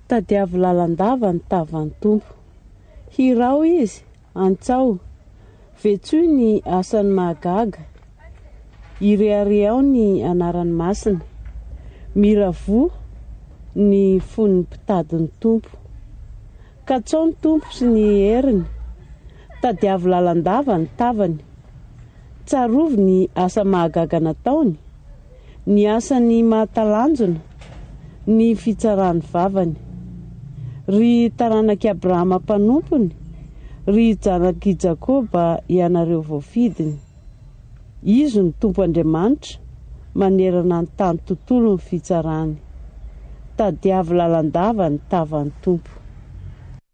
Tadiavy lalandava ny tavan'ny tompo. Hirao izy, antsao, vetsoy ny asany mahagaga. Ireareo ny anaran'ny masina. Miravoa ny fon'ny mpitadin'ny tompo. Katsao ny tompo sy ny heriny. Tadiavy lalandava ny tavany. Tsarovy ny asa mahagaga nataony. Ny asany mahatalanjona. Ny fitsarany vavany. Ry taranak'i Abrahama mpanompony. Ry zanak'i Jakoba ianareo voafidiny. Izo ny tompo Andriamanitra. Manerana ny tany tontolo ny fitsarany. Tadiavy lalandava ny tavan'ny tompo.